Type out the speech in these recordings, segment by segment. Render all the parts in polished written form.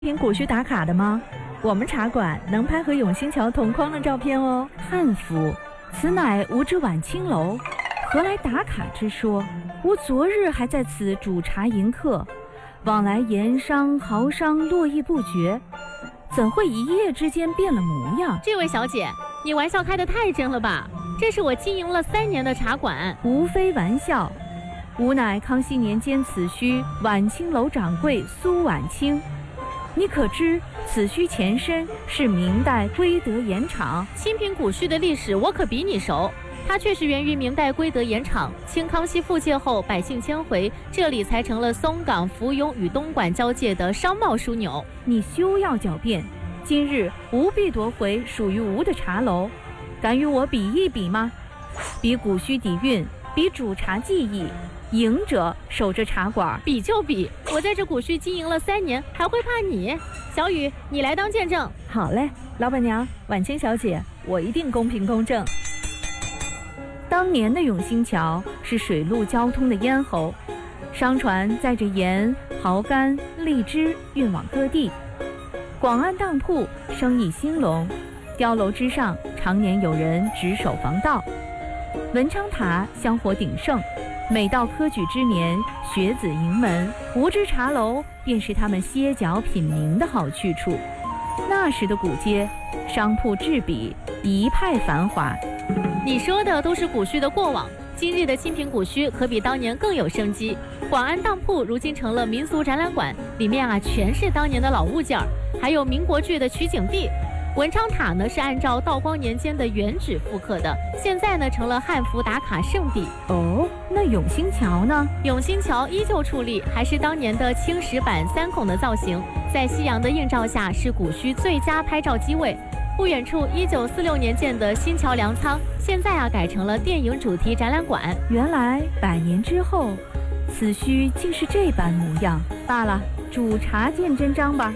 听古虚打卡的吗？我们茶馆能拍和永兴桥同框的照片哦。汉服，此乃吾之晚清楼，何来打卡之说？吾昨日还在此煮茶迎客，往来盐商豪商络绎不绝，怎会一夜之间变了模样？ 这位小姐，你玩笑开得太真了吧？这是我经营了3年的茶馆， 无非玩笑。吾乃康熙年间此墟晚清楼掌柜苏晚清。你可知此墟前身是明代归德盐场？ 清平古墟的历史我可比你熟，它确实源于明代归德盐场。清康熙复界后，百姓迁回，这里才成了松岗、福永与东莞交界的商贸枢纽。 你休要狡辩，今日吾必夺回属于吾的茶楼，敢与我比一比吗？比古墟底蕴，比煮茶技艺，赢者守着茶馆。 比就比，我在这古墟经营了3年，还会怕你？小雨，你来当见证。 好嘞，老板娘，晚清小姐，我一定公平公正。当年的永兴桥是水陆交通的咽喉，商船载着盐、蚝干、荔枝运往各地。广安当铺生意兴隆，碉楼之上常年有人值守防盗。文昌塔香火鼎盛，每到科举之年，学子迎门，吾之茶楼便是他们歇脚品茗的好去处。那时的古街，商铺栉比，一派繁华。 你说的都是古墟的过往，今日的清平古墟可比当年更有生机。广安当铺如今成了民俗展览馆，里面全是当年的老物件儿，还有民国剧的取景地。文昌塔呢是按照道光年间的原址复刻的，现在呢成了汉服打卡圣地。 哦，那永兴桥呢？ 永兴桥依旧矗立，还是当年的青石板3孔的造型，在夕阳的映照下是古墟最佳拍照机位。不远处1946年建的新桥粮仓，现在改成了电影主题展览馆。 原来100年之后，此墟竟是这般模样。罢了，煮茶见真章吧。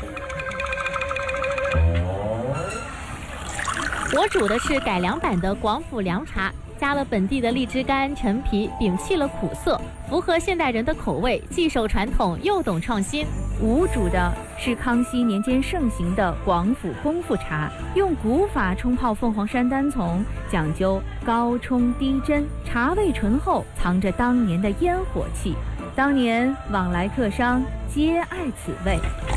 我煮的是改良版的广府凉茶，加了本地的荔枝干、陈皮，摒弃了苦涩，符合现代人的口味，既守传统又懂创新。 吾煮的是康熙年间盛行的广府功夫茶，用古法冲泡凤凰山单丛，讲究高冲低斟，茶味醇厚，藏着当年的烟火气。当年往来客商皆爱此味。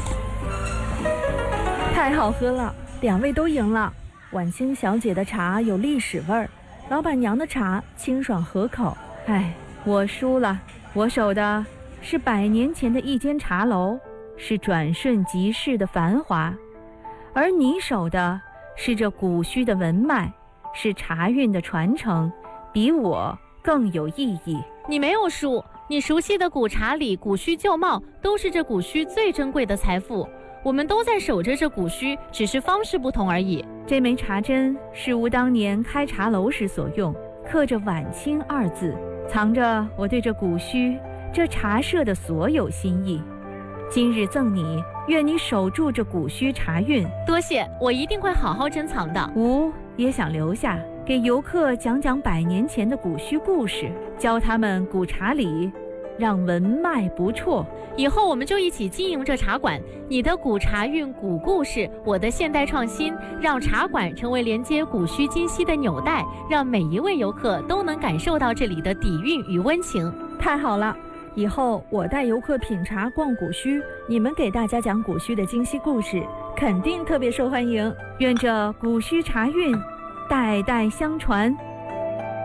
太好喝了，2位都赢了。晚清小姐的茶有历史味儿，老板娘的茶清爽合口。哎，我输了，我守的是100年前的一间茶楼，是转瞬即逝的繁华，而你守的是这古墟的文脉，是茶韵的传承，比我更有意义。 你没有输，你熟悉的古茶里古墟旧貌，都是这古墟最珍贵的财富。我们都在守着这古墟，只是方式不同而已。 这枚茶针是吾当年开茶楼时所用，刻着晚清2字，藏着我对这古墟、这茶社的所有心意。今日赠你，愿你守住这古墟茶韵。 多谢，我一定会好好珍藏的。 吾也想留下，给游客讲讲100年前的古墟故事，教他们古茶理，让文脉不辍。 以后我们就一起经营这茶馆，你的古茶韵、古故事，我的现代创新，让茶馆成为连接古墟今昔的纽带，让每一位游客都能感受到这里的底蕴与温情。 太好了，以后我带游客品茶逛古墟，你们给大家讲古墟的今昔故事，肯定特别受欢迎。愿这古墟茶韵代代相传。